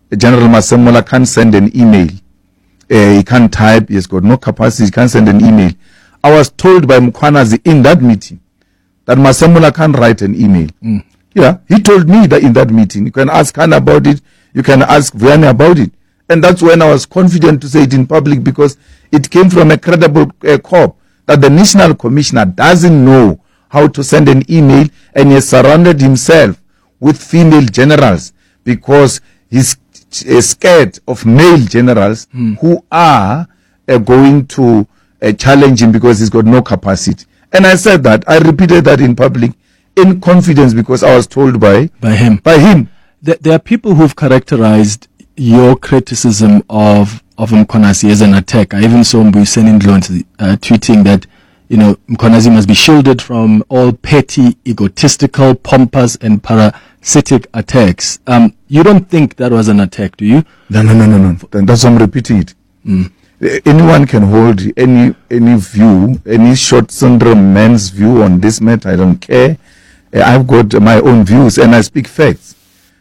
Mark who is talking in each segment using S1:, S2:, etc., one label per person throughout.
S1: General Masemola can't send an email. He can't type. He's got no capacity. He can't send an email. I was told by Mkhwanazi in that meeting that Masemola can't write an email. Yeah, he told me that in that meeting. You can ask Khan about it. You can ask Vianney about it. And that's when I was confident to say it in public, because it came from a credible corp that the National Commissioner doesn't know how to send an email, and he has surrounded himself with female generals because he's scared of male generals who are going to challenge him because he's got no capacity. And I said that. I repeated that in public in confidence because I was told by him.
S2: There are people who've characterized your criticism of Mkhwanazi as an attack. I even saw Mbuyiseni Ndlonzi tweeting that, Mkhwanazi must be shielded from all petty, egotistical, pompous, and parasitic attacks. You don't think that was an attack, do you?
S1: No. That's why I'm repeating it. Anyone can hold any view, any short syndrome man's view on this matter. I don't care. I've got my own views and I speak facts.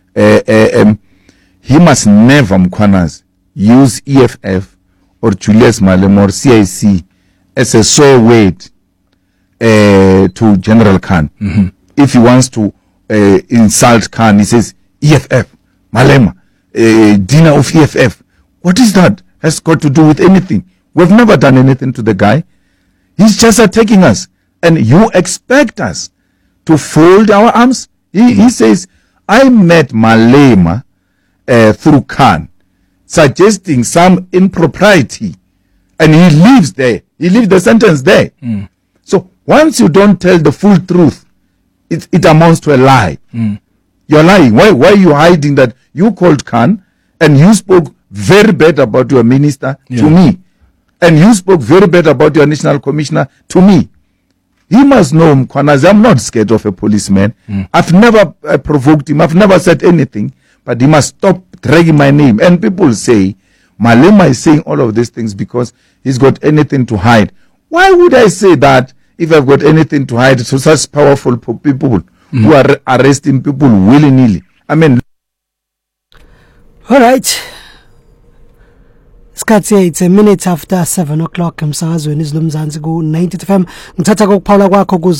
S1: He must never, Mkhwanazi, use EFF or Julius Malema or CIC as a sore weight to General Khan. If he wants to insult Khan, he says, EFF, Malema, dinner of EFF. What is that? Has got to do with anything. We've never done anything to the guy. He's just attacking us. And you expect us to fold our arms? He says, I met Malema through Khan, suggesting some impropriety. And he lives there. He leaves the sentence there. So once you don't tell the full truth, it amounts to a lie. You're lying. Why are you hiding that you called Khan and you spoke very bad about your minister to me? And you spoke very bad about your national commissioner to me. He must know, Mkhwanazi, I'm not scared of a policeman. I've never provoked him. I've never said anything. But he must stop dragging my name. And people say, Malema is saying all of these things because he's got anything to hide. Why would I say that if I've got anything to hide to such powerful people who are arresting people willy-nilly? I mean...
S3: All right. Isikhathi it's a minute after 7 o'clock emsakazweni izilomzansi ku 90 FM. Ngithatha kokuphawula kwakho ku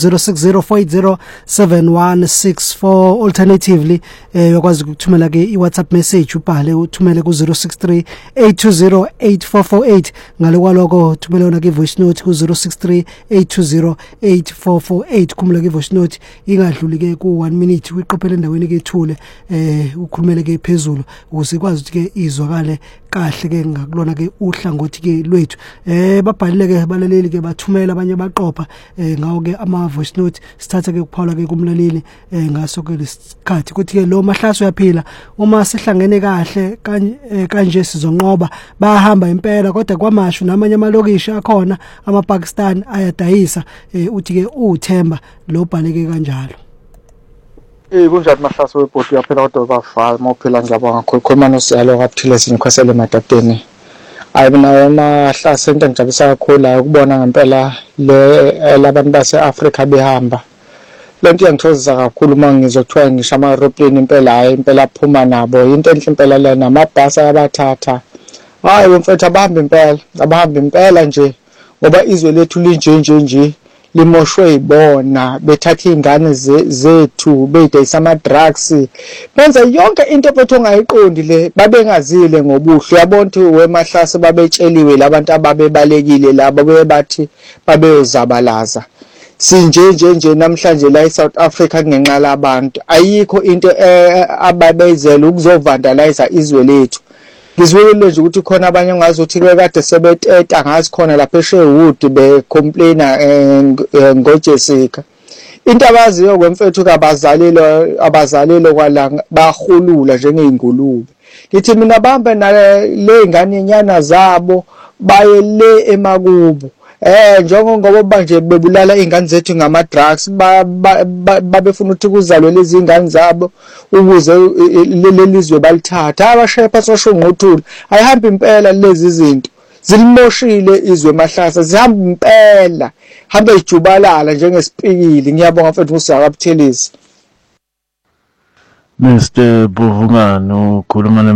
S3: 0604807164. Alternatively uyakwazi ukuthumela ke iWhatsApp message ubhale uthumele ku 0638208448. ngale kwaloko thumela wona ke voice note ku 0638208448. khumula ke voice note ingadluli ke ku 1 minute uyiqophele endaweni ke thule ukhulumele ke phezulu ukuze ikwazi ukuthi ke izwakale kahle ke ngakulona ke uhlangothi ke lwethu. Babhalile ke balaleli ke bathumela abanye baqopha ngawo ke ama voice note sithatha ke ukuphawula ke kumlaleli ngaso ke lesikhathi kuthi ke lo Mahlaso uyaphila uma sihlangene kahle kanje sizonqoba bayahamba impela kodwa kwamashu namanye amalokishi akhona amaPakistan ayadayisa uthi ke uThemba lo bhaleke kanjalo.
S4: Kunjani Mahlaso webhodi yaphela kodwa bavala mawuphila ngiyabonga kakhulu khona nosiyalo kaPhile singikhwasele emadodeni. Mina Mahlaso into engijabulisa kakhulu ukubona ngempela labantu base-Afrika behamba. Lento iyangithokozisa kakhulu uma ngizothiwa ngisho ama-aeroplane impela aphuma nabo. Into enhle impela lena amabhasi ayabathatha. Hayi mfethu abahamba impela nje ngoba izwe lethu linje limoshwe ibona bethatha ingane zethu beyidayisa ama-drugs benza yonke into bethu ongayiqondi le babengazile ngobuhle yabonke weMahlaso babetsheliwe labantu ababebalekile labo bebathi babeyozabalaza sinje namhlanje la eSouth Africa kungenxa labantu ayikho into ababezela ukuzovandalize izwe lethu. Ngizwele nje ukuthi khona abanye ngazothi kade sebeteta ngazi khona lapha eSherwood becomplaina ngoJessica. Into abaziyo kwemfethu abazalelo kwala bahulula njengezingulube. Ngithi mina bambe le ingane nyana zabo baye le emakubo. Njengoba manje bebulala izingane zethu ngama-drugs babefuna ukuthi kuzalwe lezi ingane zabo ukuze lelizwe balithatha abashepha soshunquthula ayihamba impela lezi zinto zilimoshile izwe Mahlaso zihamba impela hamba ijubalala njengesipikili. Ngiyabonga mfethu uSiyakabuthelezi.
S5: Mr. Buvungano khuluma